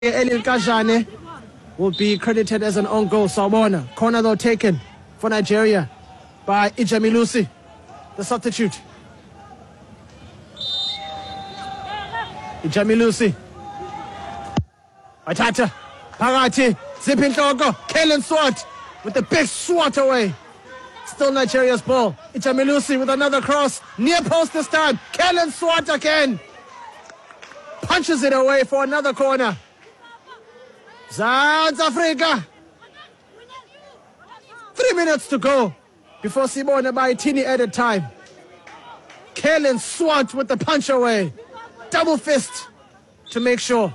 Elil Kajane will be credited as an own goal. Sawubona. Corner though taken for Nigeria by Ijamilusi, the substitute. Ijamilusi. Atata. Parati. Zipping Togo. Kalen Swart with the big swat away. Still Nigeria's ball. Ijamilusi with another cross. Near post this time. Kalen Swart again. Punches it away for another corner. South Africa. 3 minutes to go before Sibona Baitini added time. Kalen Swart with the punch away. Double fist to make sure.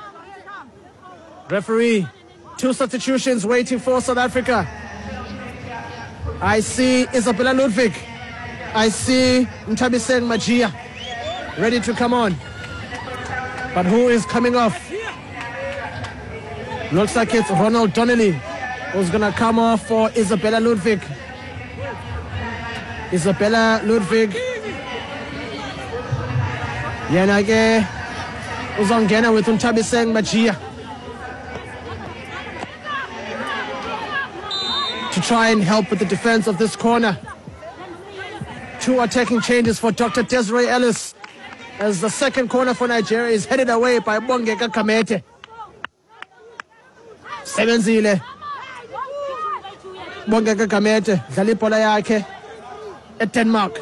Referee, 2 substitutions waiting for South Africa. I see Isabella Ludwig. I see Ntabiseng Majia ready to come on. But who is coming off? Looks like it's Ronald Donnelly who's going to come off for Isabella Ludwig. Isabella Ludwig. Yena ke uzongena with Ntabiseng Majia to try and help with the defense of this corner. 2 attacking changes for Dr. Desiree Ellis as the second corner for Nigeria is headed away by Bongeka Kamete. Sebenzile Bongeka Kamete dlala ibhola yakhe eDenmark.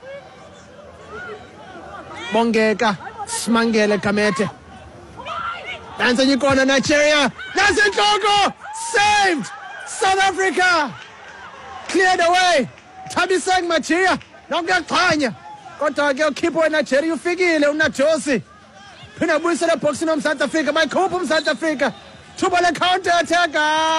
Bongeka Smangele Kamete. Danza yikona Nigeria. Nansi Togo saved. South Africa cleared away. Thabiseng Majia nokuyakhanya kodwa ke ukhipho weNigeria ufikile uNajosi. Phina buyisela boxing nomSouth Africa bayikhupha umSouth Africa. Thuba le counter attack.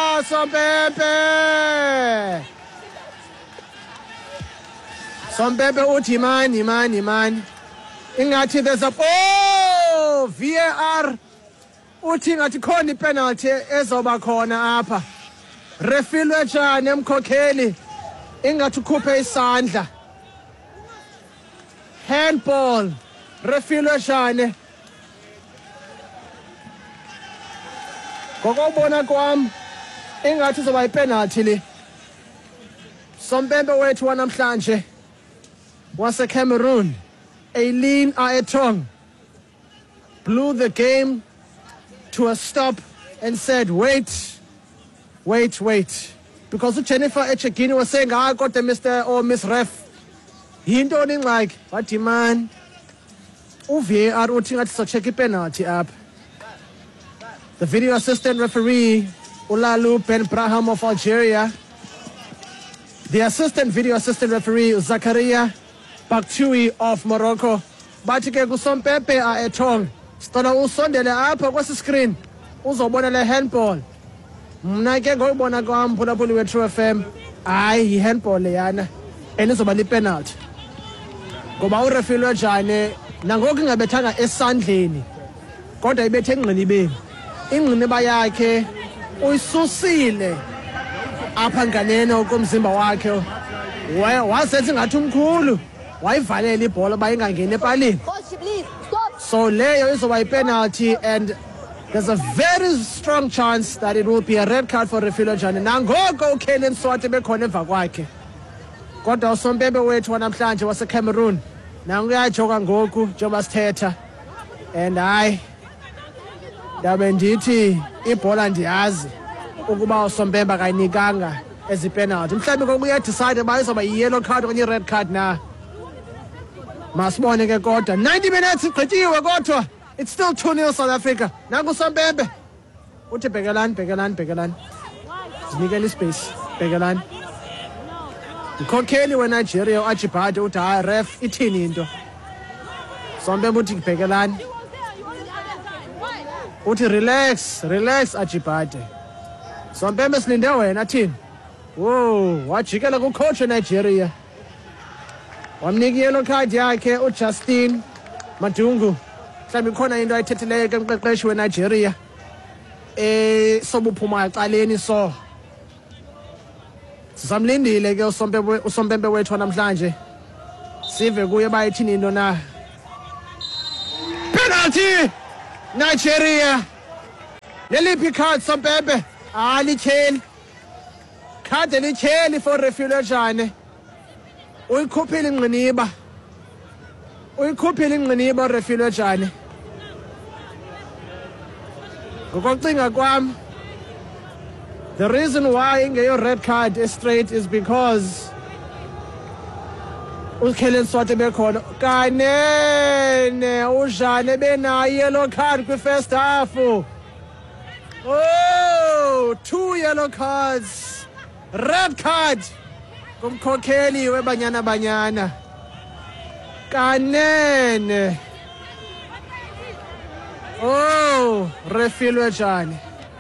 Sompempe uthi man. Ingathi there's a VAR uthi ngathi khona ipenalty ezoba khona apha. Referee lwetshane emkhokheli ingathi ukhuphe isandla. Handball. Referee lwetshane. Ngokubona kwami ingathi izoba ipenalty le. Sompempe wethu wanamhlanje wase Cameroon, Aileen Aetong, blew the game to a stop and said wait. Because Jennifer Echegini was saying, I got the Mr. or Miss Ref. Yintoni like, what man? UVAR uthi ngathi so check penalty up. The video assistant referee, Ulalu Ben Braham of Algeria. The video assistant referee, Zakaria Baktui of Morocco. Bathi ke kusompempe Aetong. Sicela usondele apha kwesi screen uzobona le handball. Mna ke ngokubona kwami phulaphuli we-True FM hayi yi-handball leyana and izoba li-penalty ngoba ureferee lwetshane nangoku ingabethanga esandleni kodwa ibethe engqinibeni. Ingqiniba yakhe uyisusile apha nganeno komzimba wakhe wasethi ngathi umkhulu wayivalela ibhola uba ingangeni epalini. So leyo izoba yi-penalty and there's a very strong chance that it will be a red card for Refilo Jane. Nangoko uKellen Swart bekhona emva kwakhe. Kodwa usompempe wethu wanamhlanje wase Cameroon nangu uyajoka ngoku njengoba sithetha. And hayi ndabe ndithi ibhola ndiyazi ukuba usompempe akayinikanga ezipenalty. Mhlawumbe kokuya decide ba izoba yi-yellow card okanye i-red card na. Masibone ke kodwa 90 minutes igqityiwe kodwa it's still 2-0 South Africa. Nangu Sompempe uthi bhekelani. Zinikele ispace. Bhekelani. Ukhokheli weNigeria uAjibade uthi hayi ref ithini into. Sompempe uthi bhekelani. Uthi relax Ajibade. Sompempe silinde wena thini. Wajikela kucoach weNigeria. Wamnika yellow card yakhe uJustin Madungu. Mhlawumbe khona into ayithethileyo ke umqeqeshi weNigeria sobuphuma ecaleni so sisamlindile ke usompempe wethu namhlanje sive kuye bayithini into na. Penalty! Nigeria leliphi card Sompempe lityheli card lityheli for Refilojane uyikhuphile ingqiniba Refilojane ngokocinga kwam. The reason why your red card is straight is because uKellen Swati bekhona kanene uJane benayo yellow card kwi-first half. Oh, 2 yellow cards, red card kumkhokheli weBanyana Banyana kanene. Oh, Refilojane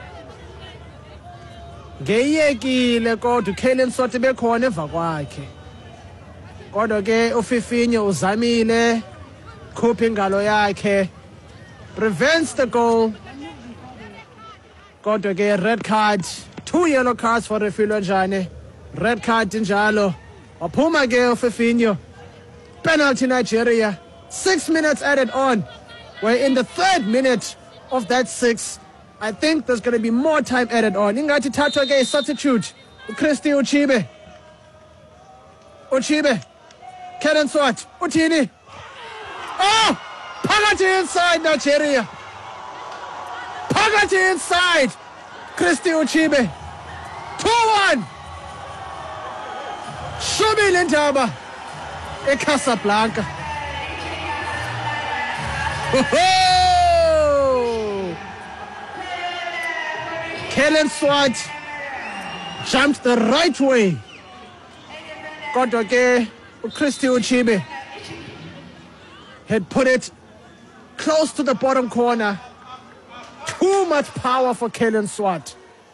ngeyekile kodwa uKellen Swati bekhona emva kwakhe, kodwa ke uFifinho uzamile khupha ingalo yakhe, prevents the goal, kodwa ke red card, 2 yellow cards for Refilojane, red card njalo waphuma ke uFifinho. Penalty Nigeria, 6 minutes added on. We're in the 3rd minute of that 6. I think there's going to be more time added on. Ingathi thathwa ke substitute uChristi Uchibe, Kellen Swati uthini? Oh, phakathi inside Nigeria, phakathi inside Christi Uchibe, 2-1. Shobile Ndaba eCasablanca. Kellen Swati jumped the right way, kodwa ke uChristi Uchibe had put it close to the bottom corner. Too much power for Kellen Swati.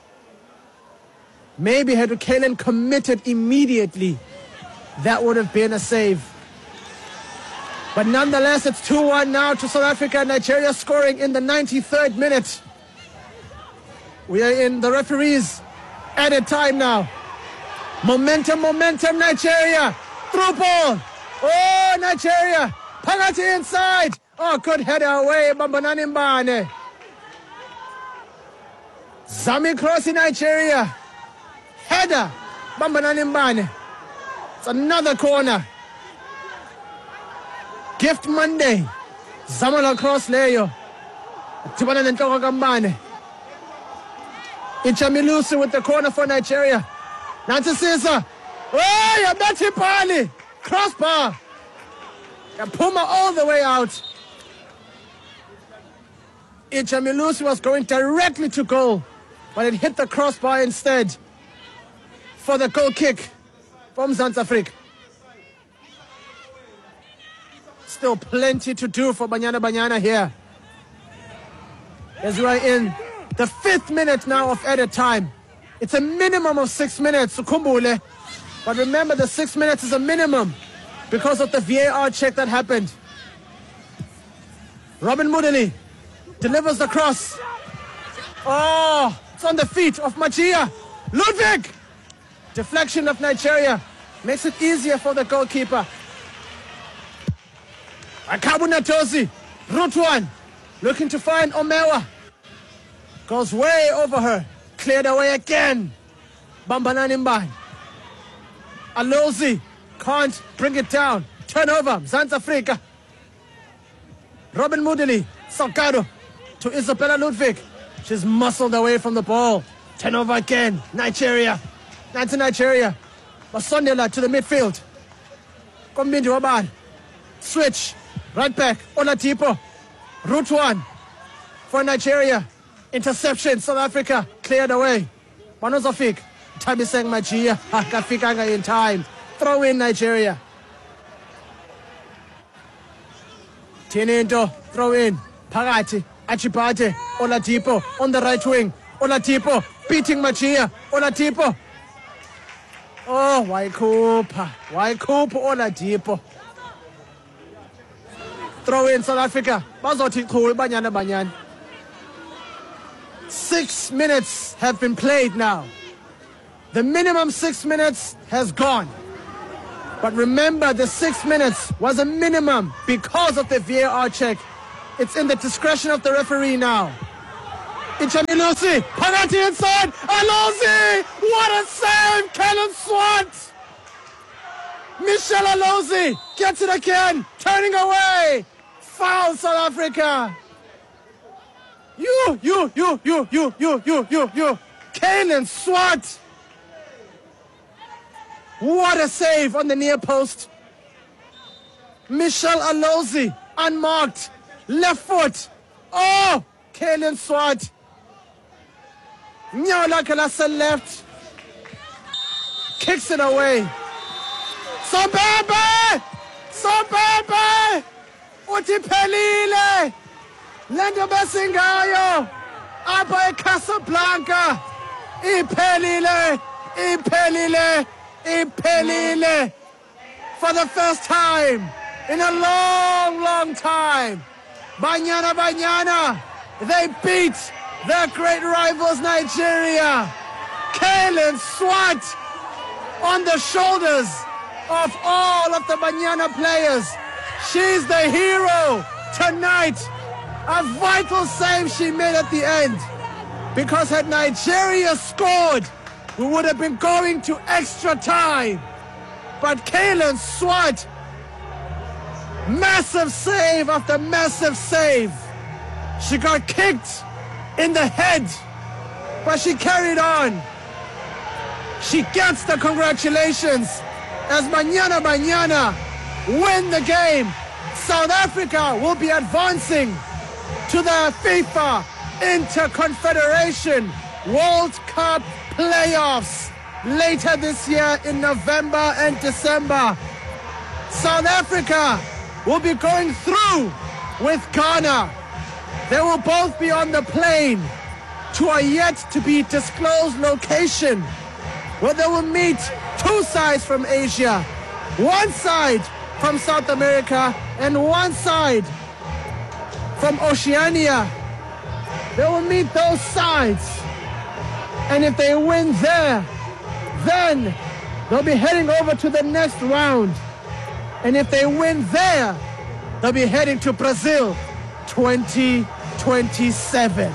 Maybe had Kellen committed immediately, that would have been a save. But nonetheless, it's 2-1 now to South Africa. Nigeria scoring in the 93rd minute. We are in the referees added time now. Momentum, Nigeria. Through ball. Oh, Nigeria. Phakathi inside. Oh, good header away. Bambanani Mbane. Zami cross in Nigeria. Header. Bambanani Mbane. It's another corner. Gift Monday. Zamala cross leyo. Tibana nenhloko kaMbane. Ichamilusi with the corner for Nigeria. Nansi Sisa. Oh, yabethi Pali. Crossbar. Puma all the way out. Ichamilusi was going directly to goal, but it hit the crossbar instead for the goal kick from South Africa. Still plenty to do for Banyana Banyana here, as we are in the 5th minute now of added time. It's a minimum of 6 minutes, Kumbule. But remember, the 6 minutes is a minimum because of the VAR check that happened. Robin Mudeli delivers the cross. Oh, it's on the feet of Machia. Ludwig! Deflection of Nigeria makes it easier for the goalkeeper. Akabu Natosi, route 1, looking to find Omewa. Goes way over her. Cleared away again. Bambanani Mbane. Alozi can't bring it down. Turnover, South Africa. Robin Mudeli, Salgado to Isabella Ludwig. She's muscled away from the ball. Turnover again. Nigeria. That's Nigeria. Masondela to the midfield. Kombindi Waban. Switch. Right back. Oladipo. Route 1 for Nigeria. Interception. South Africa cleared away. Manozofik. Thabiseng Machia. Kafikanga in time. Throw in Nigeria. Tinento. Throw in. Phakathi. Achibate. Oladipo on the right wing. Oladipo beating Machia. Oladipo. Oh, Waikupa Oladipo. Throw in South Africa. Bazothi khulu Banyana Banyana. 6 minutes have been played now. The minimum 6 minutes has gone. But remember, the 6 minutes was a minimum because of the VAR check. It's in the discretion of the referee now. Ichamilusi, Pagati inside, Alozi! What a save, Kalen Swart! Michelle Alozi gets it again, turning away. Foul South Africa. You. Kalen Swart. What a save on the near post. Michelle Alozi, unmarked, left foot. Oh, Kalen Swart. Nyaola Kalasa left. Kicks it away. Sobebe! Uthi phelile! Lento besingayo! Apha eCasablanca! Iphelile! For the first time in a long time, Banyana, they beat their great rivals Nigeria. Kalen Swart on the shoulders of all of the Banyana players. She's the hero tonight. A vital save she made at the end. Because had Nigeria scored, we would have been going to extra time. But Kalen Swart, massive save after massive save. She got kicked in the head, but she carried on. She gets the congratulations as Banyana win the game. South Africa will be advancing to the FIFA Interconfederation World Cup playoffs later this year in November and December. South Africa will be going through with Ghana. They will both be on the plane to a yet to be disclosed location where they will meet two sides from Asia, one side from South America and one side from Oceania. They will meet those sides, and if they win there, then they'll be heading over to the next round. And if they win there, they'll be heading to Brazil 2027.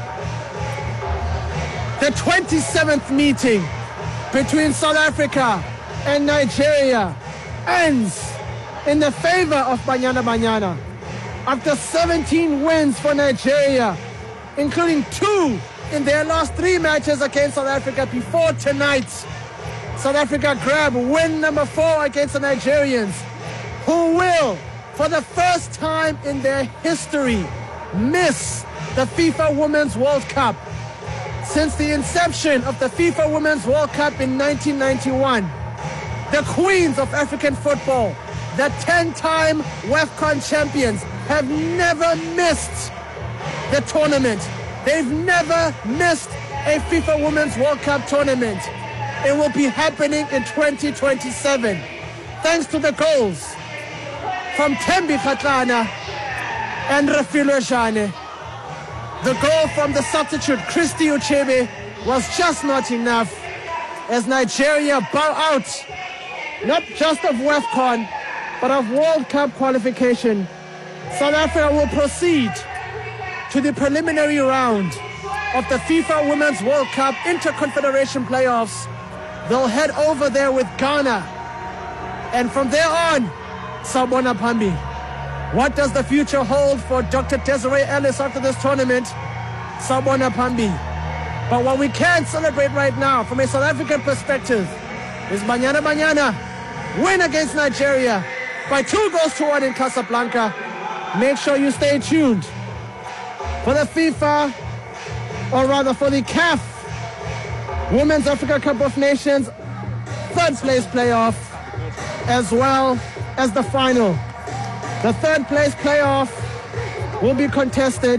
The 27th meeting between South Africa and Nigeria ends in the favor of Banyana. After 17 wins for Nigeria, including 2 in their last 3 matches against South Africa before tonight, South Africa grab win number 4 against the Nigerians, who will, for the first time in their history, miss the FIFA Women's World Cup. Since the inception of the FIFA Women's World Cup in 1991, the queens of African football, the 10-time WAFCON champions, have never missed the tournament. They've never missed a FIFA Women's World Cup tournament. It will be happening in 2027. Thanks to the goals from Thembi Kgatlana and Refilwe Jane. The goal from the substitute Christy Uchebe was just not enough as Nigeria bow out not just of WAFCON but of World Cup qualification. South Africa will proceed to the preliminary round of the FIFA Women's World Cup Interconfederation playoffs. They'll head over there with Ghana, and from there on, Sawubona Phambili. What does the future hold for Dr. Desiree Ellis after this tournament? Sawubona Phambili. But what we can celebrate right now from a South African perspective is Banyana win against Nigeria by 2-1 in Casablanca. Make sure you stay tuned for the FIFA, or rather for the CAF Women's Africa Cup of Nations third place playoff, as well as the final. The third place playoff will be contested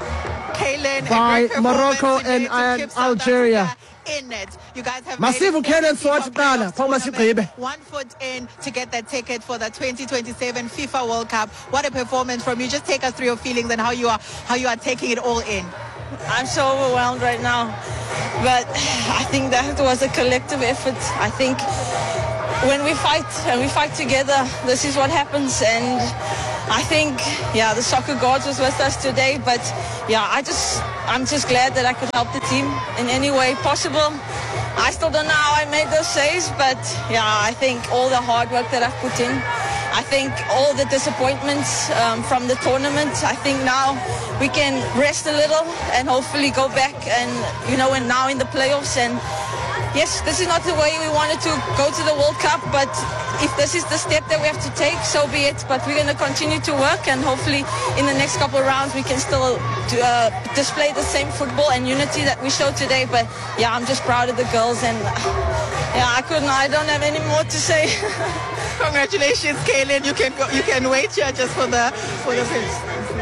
Kalen, by Morocco and Algeria. In it. You guys have Masivu Kalen Swart qala phambi sigqibe. 1 foot in to get that ticket for the 2027 FIFA World Cup. What a performance from you. Just take us through your feelings and how you are taking it all in. I'm so overwhelmed right now, but I think that was a collective effort. I think when we fight and we fight together, this is what happens. And I think, the soccer gods was with us today, but I just I'm just glad that I could help the team in any way possible. I still don't know how I made those saves, but yeah, I think all the hard work that I've put in, I think all the disappointments from the tournament, I think now we can rest a little and hopefully go back and, and now in the playoffs. And yes, this is not the way we wanted to go to the World Cup, but if this is the step that we have to take, so be it. But we're going to continue to work, and hopefully in the next couple of rounds we can still display the same football and unity that we showed today. But yeah, I'm just proud of the girls, and yeah, I don't have any more to say. Congratulations, Kaylin. You can wait here just for the finish.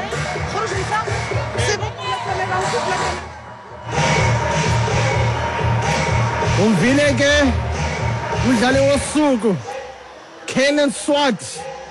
Umvile ke umdlali wosuku Kaylin Swart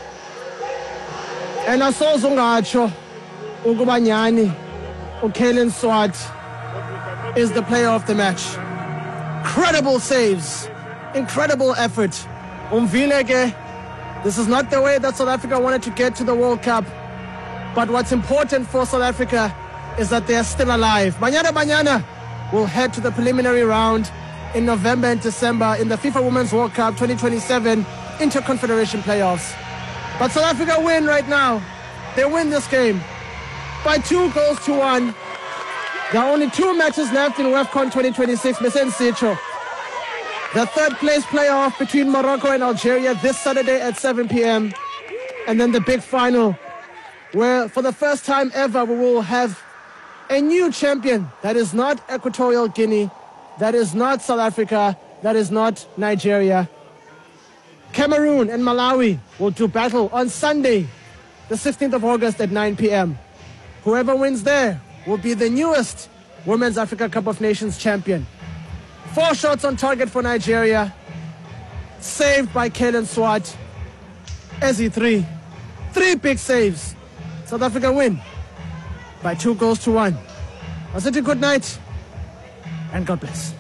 enasoze ungatsho ukuba nyani uKaylin Swart is the player of the match. Incredible saves, incredible effort. Umvile ke, this is not the way that South Africa wanted to get to the World Cup, but what's important for South Africa is that they are still alive. Banyana Banyana will head to the preliminary round in November and December in the FIFA Women's World Cup 2027 Interconfederation Playoffs. But South Africa win right now. They win this game by 2-1. There are only 2 matches left in WAFCON 2026. The third place playoff between Morocco and Algeria this Saturday at 7 p.m. And then the big final, where for the first time ever we will have a new champion that is not Equatorial Guinea, that is not South Africa, that is not Nigeria. Cameroon and Malawi will do battle on Sunday, the 16th of August at 9 p.m. Whoever wins there will be the newest Women's Africa Cup of Nations champion. 4 shots on target for Nigeria, saved by Kaylin Swart. Ezi 3 big saves. South Africa win by 2-1. I said good night and God bless.